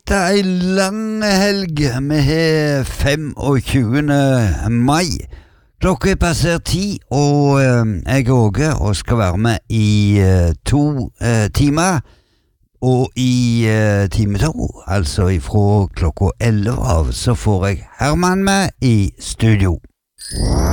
Dette er en lang helg. Vi har 25. mai. Klokka er passert 10, og jeg er Åge og skal være med i 2 timer. Og i time 2, altså ifra klokka 11 av, så får jeg Herman med i studio.